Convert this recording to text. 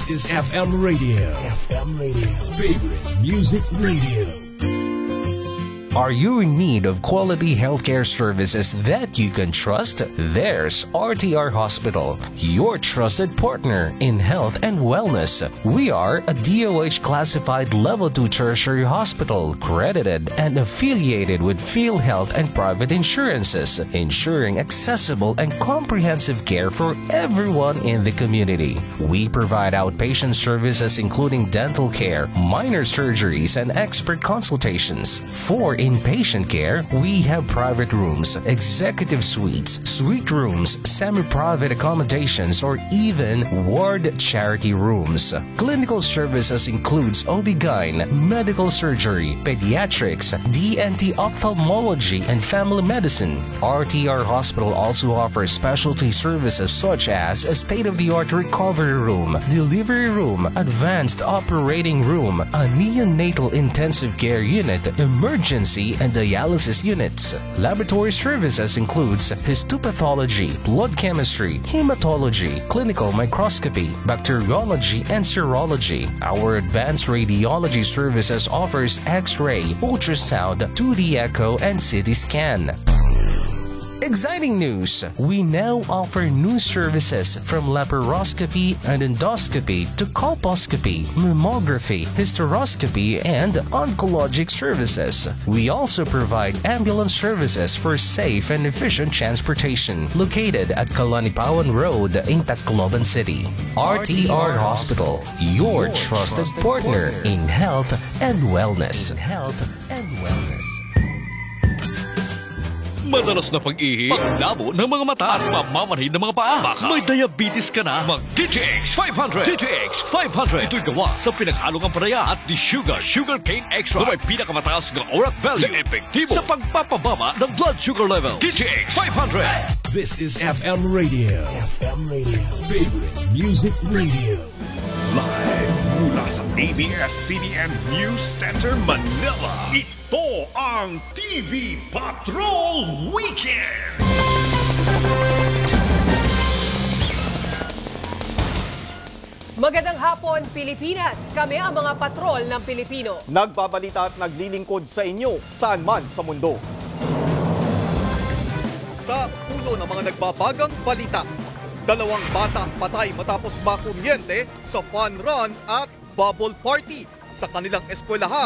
This is FM Radio. FM Radio. Favorite Music Radio. Are you in need of quality healthcare services that you can trust? There's RTR Hospital, your trusted partner in health and wellness. We are a DOH classified level 2 tertiary hospital, credited and affiliated with PhilHealth and private insurances, ensuring accessible and comprehensive care for everyone in the community. We provide outpatient services including dental care, minor surgeries, and expert consultations. For inpatient care, we have private rooms, executive suites, suite rooms, semi-private accommodations, or even ward charity rooms. Clinical services includes OB-GYN, medical surgery, pediatrics, DNT ophthalmology, and family medicine. RTR Hospital also offers specialty services such as a state-of-the-art recovery room, delivery room, advanced operating room, a neonatal intensive care unit, emergency and dialysis units. Laboratory services includes histopathology, blood chemistry, hematology, clinical microscopy, bacteriology, and serology. Our advanced radiology services offers X-ray, ultrasound, 2D echo, and CT scan. Exciting news! We now offer new services from laparoscopy and endoscopy to colposcopy, mammography, hysteroscopy, and oncologic services. We also provide ambulance services for safe and efficient transportation, located at Kalanipawan Road in Tacloban City. RTR Hospital, your trusted partner in health and wellness. Madalas na pag-ihi, paglabo ng mga mata at mamamanhid ng mga paa. Baka may diabetes ka na, mag-DTX 500! DTX 500! Ito'y gawa sa pinaghalong ampalaya at Sugar Cane Extra na may pinakamataas ng ORAC value. Epektibo sa pagpapababa ng blood sugar level. DTX 500! This is FM Radio. FM Radio. Favorite Music Radio. Live mula sa ABS-CBN News Center, Manila. Ito ang TV Patrol Weekend! Magandang hapon, Pilipinas! Kami ang mga patrol ng Pilipino. Nagbabalita at naglilingkod sa inyo saan man sa mundo. Sa ulo ng mga nagbabagang balita, 2 bata patay matapos makuryente sa fun run at bubble party sa kanilang eskwelahan.